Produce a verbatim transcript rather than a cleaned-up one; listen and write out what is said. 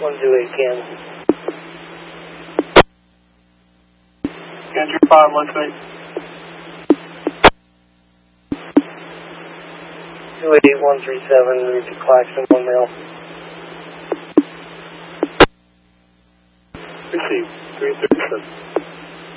one two eight Kansas. Kansas five one two eight. two eight one three seven, reach to Claxton, one mil. Received, three thirty-seven.